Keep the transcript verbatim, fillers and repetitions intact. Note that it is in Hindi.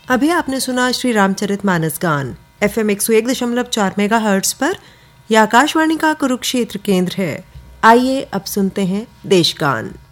अभी आपने सुना श्री रामचरितमानस गान एफएम एक सौ एक दशमलव चार मेगा हर्ट्ज पर। यह आकाशवाणी का कुरुक्षेत्र केंद्र है। आइए अब सुनते हैं देशगान।